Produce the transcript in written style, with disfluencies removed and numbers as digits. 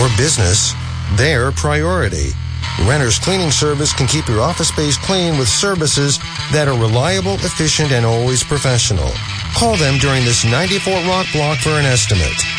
or business their priority. Renter's Cleaning Service can keep your office space clean with services that are reliable, efficient, and always professional. Call them during this 94 Rock block for an estimate.